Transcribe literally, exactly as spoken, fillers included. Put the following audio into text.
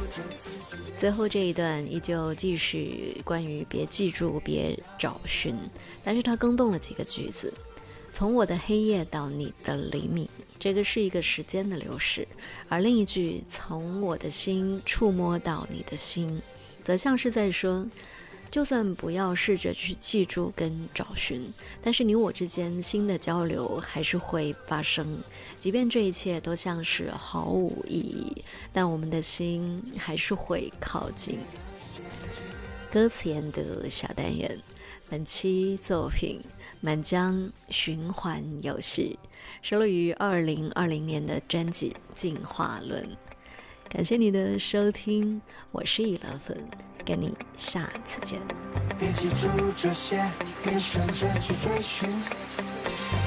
最后这一段依旧继续关于别记住别找寻，但是它更动了几个句子。从我的黑夜到你的黎明，这个是一个时间的流逝，而另一句从我的心触摸到你的心，则像是在说，就算不要试着去记住跟找寻，但是你我之间心的交流还是会发生，即便这一切都像是毫无意义，但我们的心还是会靠近。歌词研读小单元，本期作品满江循环游戏，收录于二零二零年的专辑《进化论》。感谢你的收听，我是一乐芬，跟你下次见。 别记住这些，别选择去追寻。